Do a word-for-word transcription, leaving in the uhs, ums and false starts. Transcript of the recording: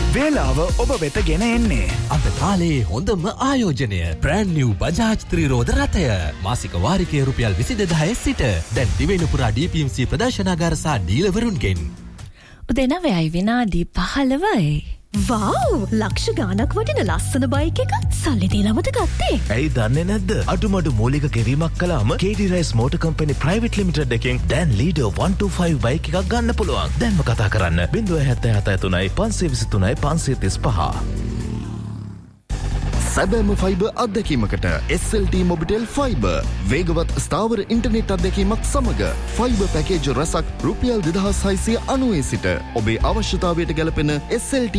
වේලාව ඔබ වෙත ගෙන එන්නේ. අද කාලේ හොඳම ආයෝජනය බ්‍රෑන්ඩ් නිව් බජාජ් ත්‍රිරෝද රථය. මාසික වාරිකය රුපියල් විසි දෙදාහේ සිට දැන් දිවයින පුරා ඩී පී එම් සී ප්‍රදර්ශනාගාර සහ ඩීලවරුන්ගෙන්. උදේ නවයයි විනාඩි පහළොවයි. වව්! ලක්ෂ ගාණක් වටින ලස්සන බයික් එකක් සල්ලි දීලාමද ගත්තේ? ඇයි දන්නේ නැද්ද? අඩුමඩු මූලික ගෙවීමක් කළාම කේ ඩී Rice Motor Company Private Limited එකෙන් දැන් leader one two five bike එකක් ගන්න පුළුවන්. දැන්ම කතා කරන්න zero seven seven seven three five two three five three five. සැබෑම fibre අත්දැකීමකට S L T Mobitel Fiber වේගවත් ස්ථාවර ඉන්ටර්නෙට් අත්දැකීමක් සමග ෆයිබර් පැකේජ් රැසක් රුපියල් දෙදාස් හයසිය අනූවේ සිට ඔබේ අවශ්‍යතාවයට ගැලපෙන එස් එල් ටී